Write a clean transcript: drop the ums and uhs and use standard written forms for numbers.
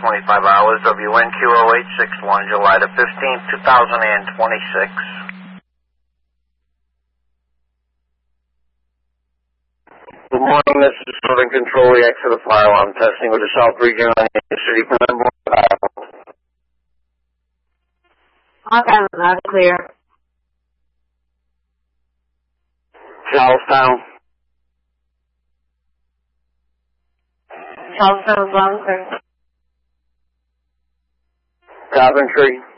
25 hours. WNQ0861, July the 15th, 2026. Good morning, this is Southern Control, the exit of the fire alarm testing with the South Region on the City. Okay, loud and clear. Charlestown. Charlestown, loud and clear. Coventry.